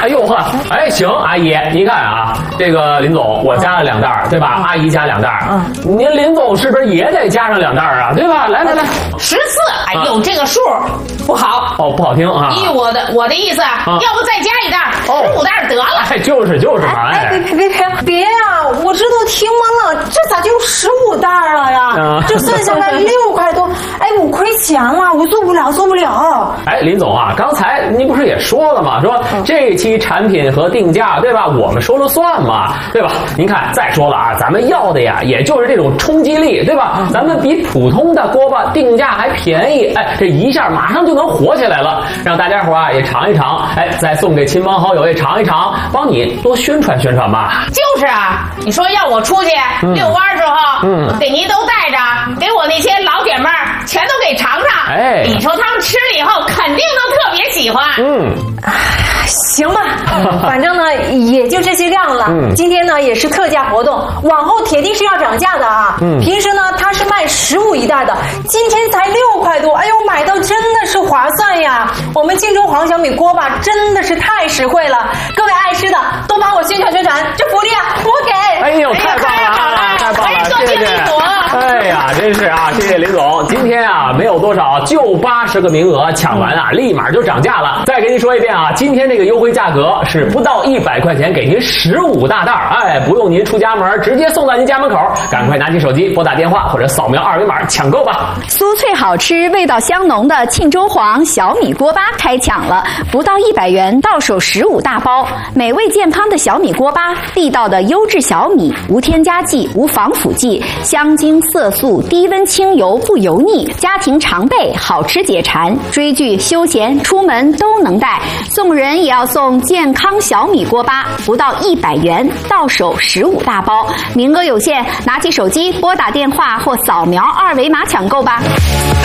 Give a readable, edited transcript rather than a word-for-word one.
哎呦呵，哎行，阿姨，您看啊，这个林总我加了2袋，对吧？阿姨加2袋，您林总是不是也得加上2袋啊？对吧？来 14，哎呦，这个数不好哦，不好听啊。 依我的意思，要不再加1袋，15袋得了。 哎，就是嘛，哎， 别呀！我这都听懵了，这咋就15袋了呀？这算下来6块多，哎，我亏钱了，我做不了。 哎，林总啊，刚才您不是也说了吗？说这期产品和定价，对吧？我们说了算嘛，对吧？您看，再说了啊，咱们要的呀，也就是这种冲击力，对吧？咱们比普通的锅巴定价还便宜，哎，这一下马上就能火起来了，让大家伙啊也尝一尝，哎，再送给亲朋好友也尝一尝，帮你多宣传吧。 就是啊，你说要我出去遛弯时候，给您都带着，给我那些老姐妹儿全都给尝尝， 哎， 你说他们吃了以后肯定都特别喜欢。 行吧，反正呢也就这些量了。今天呢也是特价活动，往后铁定是要涨价的啊。平时呢它是卖15一袋的，今天才6块多，哎呦，买到真的是划算呀！我们荆州黄小米锅巴真的是太实惠了，各位爱吃的都帮我宣传，这福利啊我给！ 哎呦，太棒了，太棒了，谢谢。哎呀，真是啊，谢谢林总。今天啊没有多少，就80个名额，抢完啊立马就涨价了。再给您说一遍啊，今天这个优惠价格是不到100块钱给您15大袋，哎，不用您出家门，直接送到您家门口。赶快拿起手机拨打电话或者扫描2维码抢购吧。 酥脆好吃、味道香浓的庆州黄小米锅巴开抢了，不到100元到手15大包，美味健康的小米锅巴，地道的优质小米，无添加剂、无防腐剂，香精色素，低温清油不油腻，家庭常备，好吃解馋，追剧、休闲、出门都能带。送人也要送健康小米锅巴，不到100元到手15大包，名额有限，拿起手机拨打电话或扫描2维码抢购吧。